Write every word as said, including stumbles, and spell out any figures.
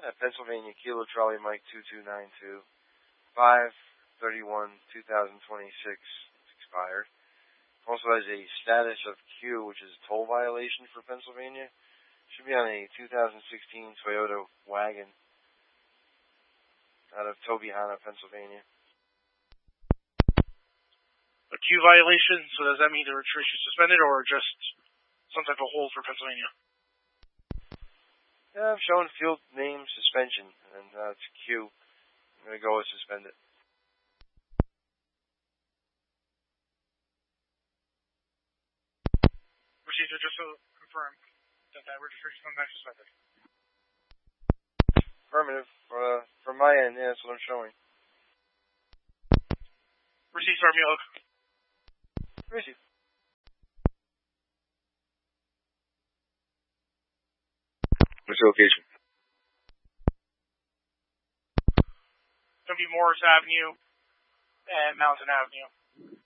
at Pennsylvania, Kilo Charlie Mike two two nine two, five thirty-one twenty twenty-six expired. Also has a status of Q, which is a toll violation for Pennsylvania. Should be on a two thousand sixteen Toyota wagon out of Tobyhanna, Pennsylvania. A Q violation, so does that mean the registration is suspended or just some type of hold for Pennsylvania? Yeah, I'm showing field name suspension, and uh, it's Q. I'm going to go with suspended. Procedure just to confirm that that registration is not suspended. Affirmative. Uh, from my end, yeah, that's what I'm showing. Receive, Sergeant Hook. Receive. What's the location? It's going to be Morris Avenue and Mountain Avenue.